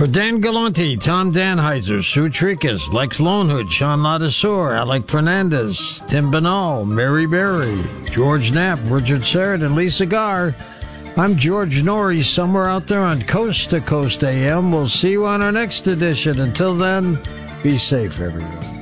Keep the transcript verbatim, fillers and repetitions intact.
For Dan Galante, Tom Danheiser, Sue Tricus, Lex Lonehood, Sean Ladassour, Alec Fernandez, Tim Banal, Mary Berry, George Knapp, Richard Sheridan, Lisa Garr, I'm George Norrie, somewhere out there on Coast to Coast A M. We'll see you on our next edition. Until then, be safe, everyone.